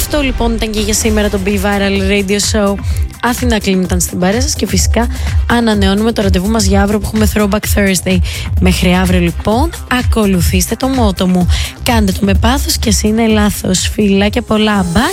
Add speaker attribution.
Speaker 1: Αυτό λοιπόν ήταν και για σήμερα το Be Viral Radio Show. Αθηνά Κλίν ήταν στην παρέα σας και φυσικά ανανεώνουμε το ραντεβού μας για αύριο που έχουμε Throwback Thursday. Μέχρι αύριο λοιπόν, ακολουθήστε το μότο μου. Κάντε το με πάθος και ας είναι λάθος. Φιλάκια πολλά. Bye!